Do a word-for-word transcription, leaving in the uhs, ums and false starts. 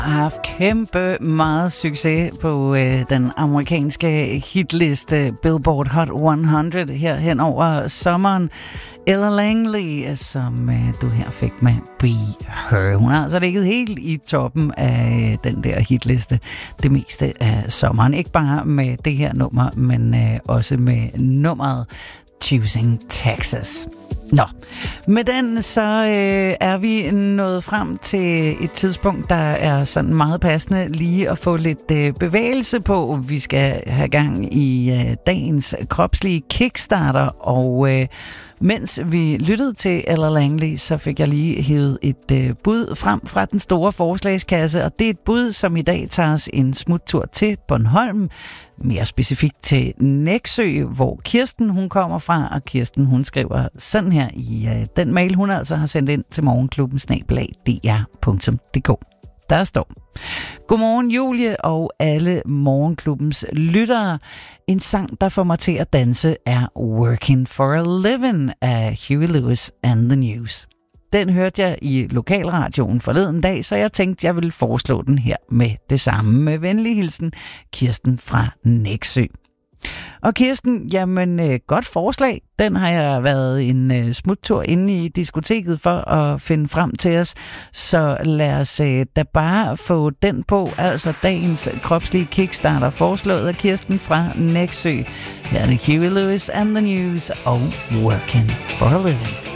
har haft kæmpe meget succes på øh, den amerikanske hitliste Billboard Hot hundrede her hen over sommeren. Ella Langley, som øh, du her fik med Be Her. Hun har altså ligget helt i toppen af den der hitliste det meste af sommeren. Ikke bare med det her nummer, men øh, også med nummeret Choosing Texas. Nå, med den så øh, er vi nået frem til et tidspunkt, der er sådan meget passende lige at få lidt øh, bevægelse på. Vi skal have gang i øh, dagens kropslige kickstarter, og øh, mens vi lyttede til Ella Langley, så fik jeg lige hævet et øh, bud frem fra den store forslagskasse, og det er et bud, som i dag tager os en smuttur til Bornholm, mere specifikt til Nexø, hvor Kirsten hun kommer fra, og Kirsten hun skriver sådan her i øh, den mail, hun altså har sendt ind til morgenklubben snabel-a d r punktum d k. Der står: Godmorgen Julie og alle morgenklubbens lyttere. En sang, der får mig til at danse, er Working for a Living af Huey Lewis and the News. Den hørte jeg i lokalradioen forleden dag, så jeg tænkte, jeg ville foreslå den her med det samme. Med venlig hilsen, Kirsten fra Nexø. Og Kirsten, jamen øh, godt forslag. Den har jeg været en øh, smuttur inde i diskoteket for at finde frem til os. Så lad os øh, da bare få den på. Altså dagens kropslige kickstarter foreslået af Kirsten fra Nexø. Her er det Huey Lewis and the News og Working for a Living.